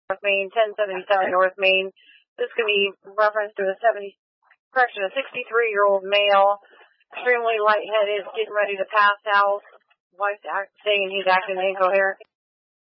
North Main, 1077 North Main. This could be reference to a 63-year-old male, extremely lightheaded, getting ready to pass out. Wife's saying he's acting incoherent.